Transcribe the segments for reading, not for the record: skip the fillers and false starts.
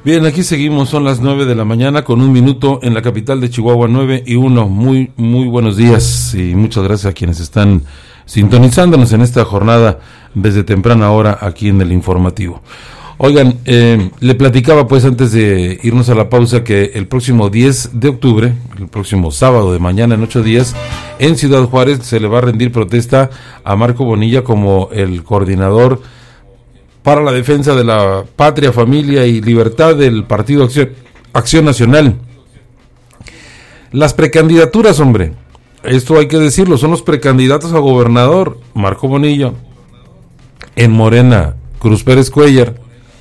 Bien, aquí seguimos, son las 9 de la mañana con 1 minuto en la capital de Chihuahua, 9:01. Muy buenos días y muchas gracias a quienes están sintonizándonos en esta jornada desde temprana hora aquí en el informativo. Oigan, le platicaba pues antes de irnos a la pausa que el próximo 10 de octubre, el próximo sábado de mañana en 8 días, en Ciudad Juárez se le va a rendir protesta a Marco Bonilla como el coordinador para la defensa de la patria, familia y libertad del Partido Acción Nacional. Las precandidaturas, hombre, esto hay que decirlo, son los precandidatos a gobernador, Marco Bonilla, en Morena, Cruz Pérez Cuéllar,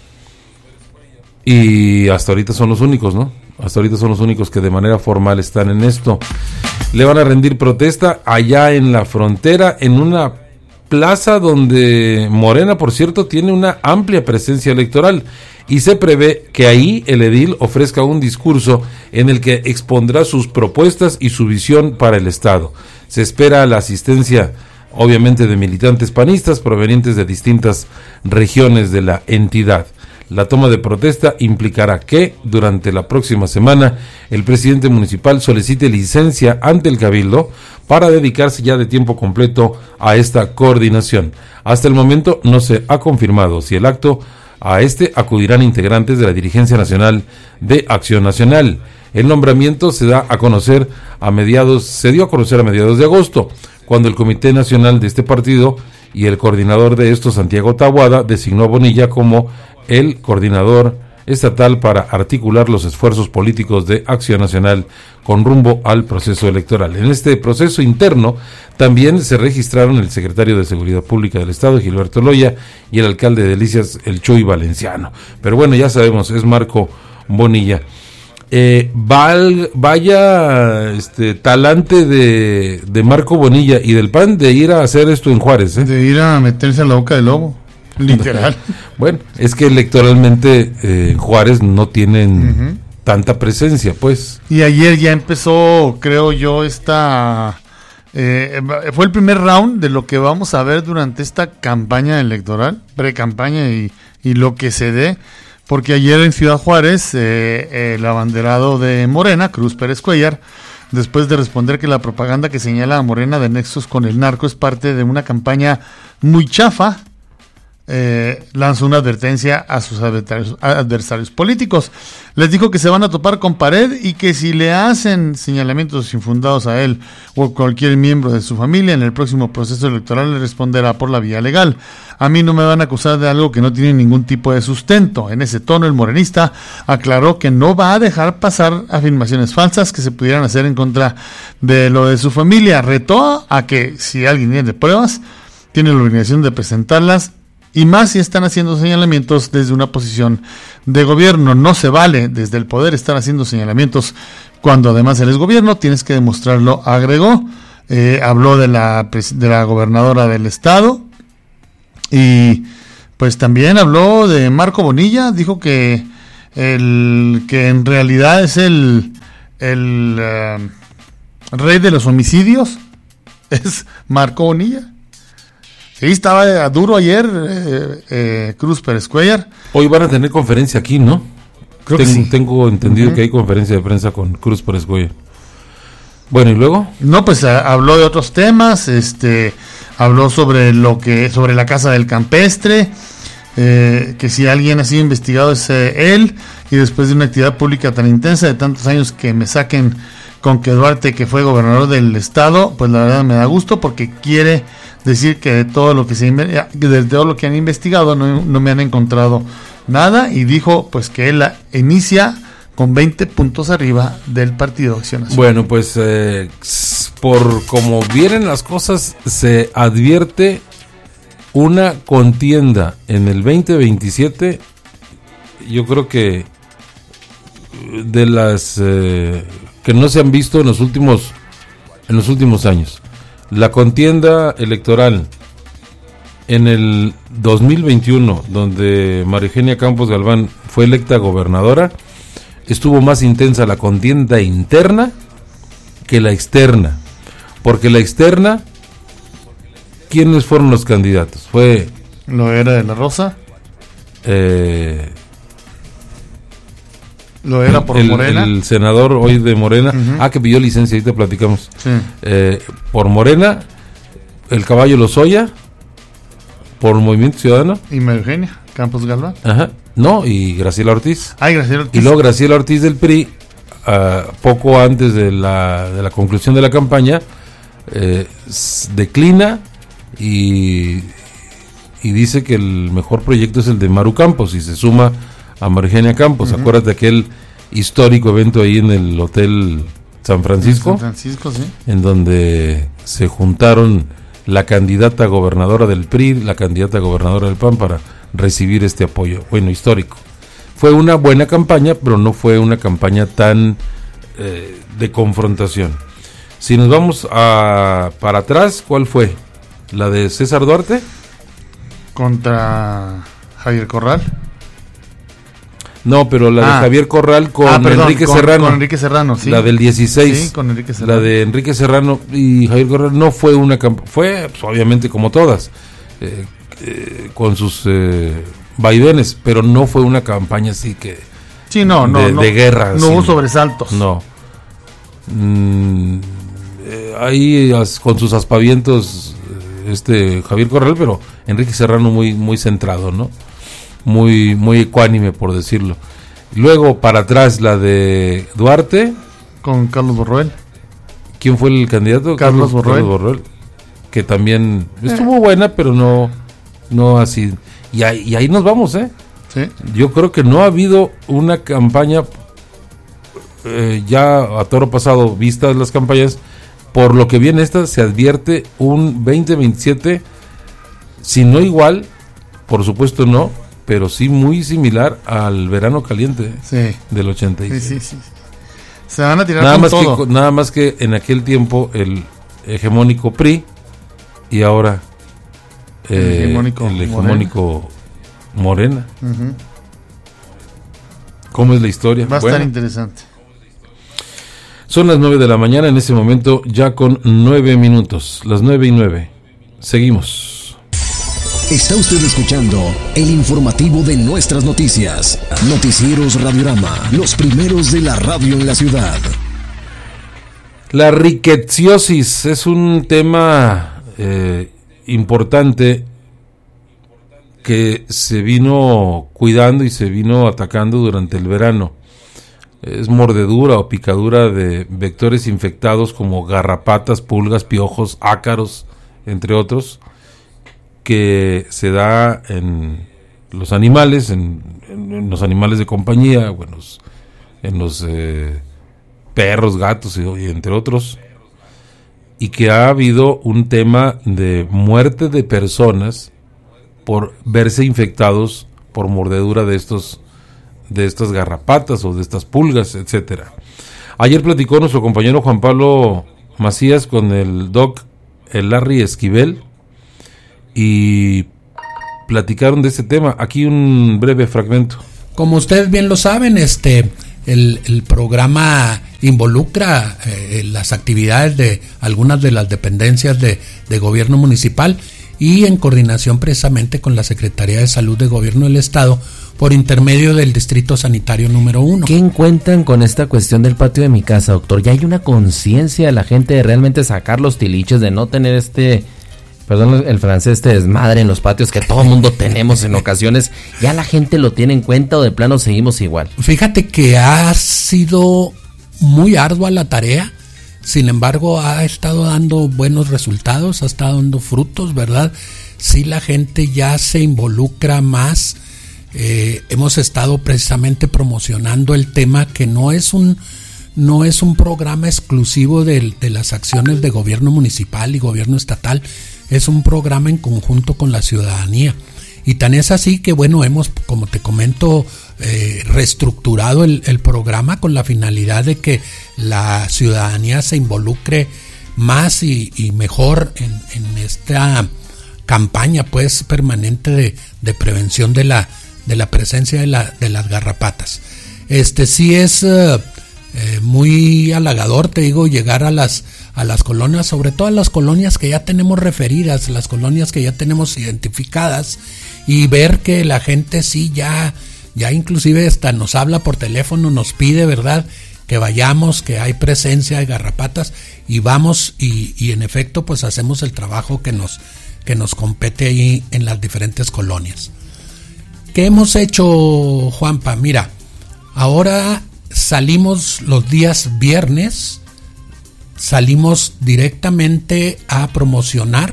y hasta ahorita son los únicos, ¿no? Hasta ahorita son los únicos que de manera formal están en esto. Le van a rendir protesta allá en la frontera, en una plaza donde Morena, por cierto, tiene una amplia presencia electoral y se prevé que ahí el edil ofrezca un discurso en el que expondrá sus propuestas y su visión para el Estado. Se espera la asistencia, obviamente, de militantes panistas provenientes de distintas regiones de la entidad. La toma de protesta implicará que, durante la próxima semana, el presidente municipal solicite licencia ante el Cabildo para dedicarse ya de tiempo completo a esta coordinación. Hasta el momento no se ha confirmado si el acto a este acudirán integrantes de la dirigencia nacional de Acción Nacional. El nombramiento se dio a conocer a mediados de agosto, cuando el Comité Nacional de este partido y el coordinador de esto, Santiago Taboada, designó a Bonilla como el coordinador estatal para articular los esfuerzos políticos de Acción Nacional con rumbo al proceso electoral. En este proceso interno también se registraron el secretario de Seguridad Pública del Estado, Gilberto Loya, y el alcalde de Delicias, el Chuy Valenciano. Pero bueno, ya sabemos, es Marco Bonilla. Vaya talante de Marco Bonilla y del PAN de ir a hacer esto en Juárez, ¿eh? De ir a meterse en la boca del lobo. Literal. Bueno, es que electoralmente en Juárez no tienen tanta presencia, pues. Y ayer ya empezó, creo yo, fue el primer round de lo que vamos a ver durante esta campaña electoral, pre-campaña y lo que se dé, porque ayer en Ciudad Juárez, el abanderado de Morena, Cruz Pérez Cuéllar, después de responder que la propaganda que señala a Morena de nexos con el narco es parte de una campaña muy chafa, lanzó una advertencia a sus adversarios políticos. Les dijo que se van a topar con pared y que si le hacen señalamientos infundados a él o a cualquier miembro de su familia en el próximo proceso electoral, le responderá por la vía legal. A mí no me van a acusar de algo que no tiene ningún tipo de sustento. En ese tono, el morenista aclaró que no va a dejar pasar afirmaciones falsas que se pudieran hacer en contra de lo de su familia. Retó a que si alguien tiene pruebas, tiene la obligación de presentarlas, y más si están haciendo señalamientos desde una posición de gobierno. No se vale desde el poder estar haciendo señalamientos cuando además eres gobierno, tienes que demostrarlo, agregó. Habló de la gobernadora del estado y pues también habló de Marco Bonilla. Dijo que en realidad es el rey de los homicidios es Marco Bonilla. Sí, estaba duro ayer Cruz Pérez Cuéllar. Hoy van a tener conferencia aquí, ¿no? Creo que sí. Tengo entendido que hay conferencia de prensa con Cruz Pérez Cuéllar. Bueno, ¿y luego? No, pues habló de otros temas, habló sobre la casa del campestre, que si alguien ha sido investigado es él, y después de una actividad pública tan intensa de tantos años que me saquen con que Duarte, que fue gobernador del estado, pues la verdad me da gusto porque quiere decir que de todo lo que han investigado no me han encontrado nada, y dijo pues que él la inicia con 20 puntos arriba del Partido Acción Nacional. Bueno, pues por como vienen las cosas, se advierte una contienda en el 2027, yo creo que de las que no se han visto en los últimos años. La contienda electoral en el 2021, donde María Eugenia Campos Galván fue electa gobernadora, estuvo más intensa la contienda interna que la externa, porque la externa, ¿quiénes fueron los candidatos? Fue Loera de la Rosa, Lo era por Morena. El senador hoy de Morena, que pidió licencia, ahorita platicamos. Sí. Por Morena, el caballo Lozoya, por Movimiento Ciudadano. Y María Eugenia Campos Galván. Ajá. No, y Graciela Ortiz. Graciela Ortiz. Y luego Graciela Ortiz del PRI, poco antes de la conclusión de la campaña, declina y dice que el mejor proyecto es el de Maru Campos y se suma a María Eugenia Campos. Acuérdate de aquel histórico evento ahí en el Hotel San Francisco, sí. En donde se juntaron la candidata gobernadora del PRI, la candidata gobernadora del PAN para recibir este apoyo, histórico. Fue una buena campaña, pero no fue una campaña tan de confrontación. Si nos vamos para atrás, ¿cuál fue? ¿La de César Duarte? Contra Javier Corral. No, pero la de Javier Corral con Enrique Serrano. Con Enrique Serrano, sí. La del 16. Sí, con Enrique Serrano. La de Enrique Serrano y Javier Corral no fue una campaña. Fue, pues, obviamente, como todas, con sus vaivenes, pero no fue una campaña así que. Sí, no. De guerra. No hubo sobresaltos. No. Ahí con sus aspavientos, Javier Corral, pero Enrique Serrano muy centrado, ¿no? Muy ecuánime, por decirlo. Luego para atrás la de Duarte con Carlos Borroel. ¿Quién fue el candidato? Carlos Borroel, que también estuvo buena, pero no así. Y ahí nos vamos, Sí. Yo creo que no ha habido una campaña ya a toro pasado, vistas las campañas, por lo que viene esta, se advierte un 2027, si no igual, por supuesto no, pero sí muy similar al verano caliente del 86. Sí. Se van a tirar con todo. Nada más que en aquel tiempo el hegemónico PRI y ahora el hegemónico Morena. ¿Cómo es la historia? Va a estar interesante. Son las 9 de la mañana, en ese momento ya con 9 minutos, las 9:09. Seguimos. Está usted escuchando el informativo de nuestras noticias. Noticieros Radiorama, los primeros de la radio en la ciudad. La riqueziosis es un tema importante que se vino cuidando y se vino atacando durante el verano. Es mordedura o picadura de vectores infectados como garrapatas, pulgas, piojos, ácaros, entre otros, que se da en los animales, en los animales de compañía, en los perros, gatos y entre otros, y que ha habido un tema de muerte de personas por verse infectados por mordedura de estas garrapatas o de estas pulgas, etcétera. Ayer platicó nuestro compañero Juan Pablo Macías con el doc Larry Esquivel y platicaron de este tema. Aquí un breve fragmento. Como ustedes bien lo saben, el programa involucra las actividades de algunas de las dependencias de gobierno municipal y en coordinación precisamente con la Secretaría de Salud de Gobierno del Estado por intermedio del Distrito Sanitario número 1. ¿Qué encuentran con esta cuestión del patio de mi casa, doctor? ¿Ya hay una conciencia de la gente de realmente sacar los tiliches, de no tener perdón el francés, desmadre en los patios que todo mundo tenemos en ocasiones? ¿Ya la gente lo tiene en cuenta o de plano seguimos igual? Fíjate que ha sido muy ardua la tarea, sin embargo ha estado dando buenos resultados, ha estado dando frutos, ¿verdad? Sí, la gente ya se involucra más. Hemos estado precisamente promocionando el tema, que no es un programa exclusivo de las acciones de gobierno municipal y gobierno estatal, es un programa en conjunto con la ciudadanía. Y tan es así que hemos, como te comento, reestructurado el programa con la finalidad de que la ciudadanía se involucre más y mejor en esta campaña pues permanente de prevención de la presencia de las garrapatas. Sí es muy halagador, te digo, llegar a las colonias, sobre todo a las colonias que ya tenemos referidas, las colonias que ya tenemos identificadas, y ver que la gente sí ya Ya inclusive hasta nos habla por teléfono, nos pide, ¿verdad?, que vayamos, que hay presencia de garrapatas, y vamos y en efecto pues hacemos el trabajo que nos compete ahí en las diferentes colonias. ¿Qué hemos hecho, Juanpa? Mira, ahora salimos los días viernes, salimos directamente a promocionar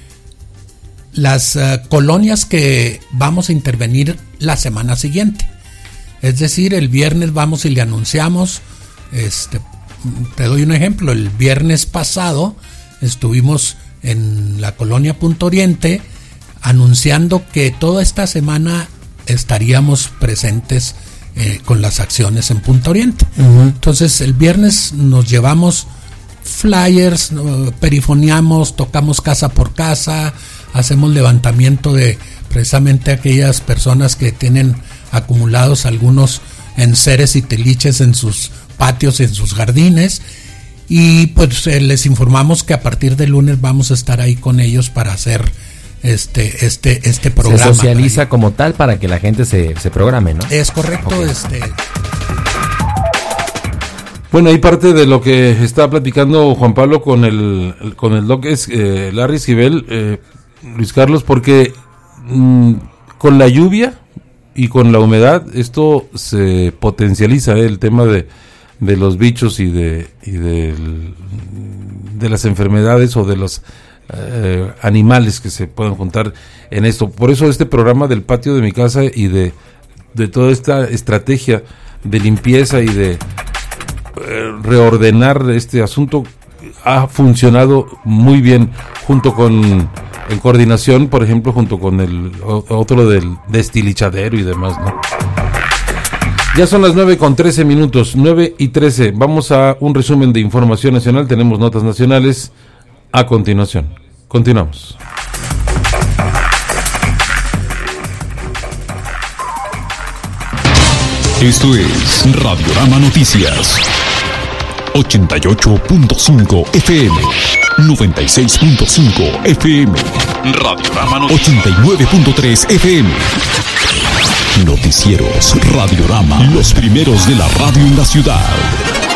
las colonias que vamos a intervenir la semana siguiente. Es decir, el viernes vamos y le anunciamos, te doy un ejemplo, el viernes pasado estuvimos en la colonia Punto Oriente anunciando que toda esta semana estaríamos presentes con las acciones en Punto Oriente. Entonces el viernes nos llevamos flyers, perifoneamos, tocamos casa por casa, hacemos levantamiento de precisamente aquellas personas que tienen acumulados algunos enseres y tiliches en sus patios, en sus jardines, y pues les informamos que a partir del lunes vamos a estar ahí con ellos para hacer este programa. Se socializa como tal para que la gente se programe, ¿no? Es correcto. Okay. Bueno, ahí parte de lo que está platicando Juan Pablo con el doc es Larry Esquivel, Luis Carlos, porque con la lluvia y con la humedad esto se potencializa, el tema de los bichos y de las enfermedades o de los animales que se pueden juntar en esto. Por eso este programa del patio de mi casa y de toda esta estrategia de limpieza y de reordenar este asunto ha funcionado muy bien, junto con en coordinación, por ejemplo, junto con el otro del destilichadero y demás, ¿no? Ya son las 9:13 minutos, 9:13. Vamos a un resumen de información nacional. Tenemos notas nacionales a continuación. Continuamos. Esto es Radiorama Noticias. 88.5 FM, 96.5 FM, Radiorama Noticias, 89.3 FM. Noticieros Radiorama, los primeros de la radio en la ciudad.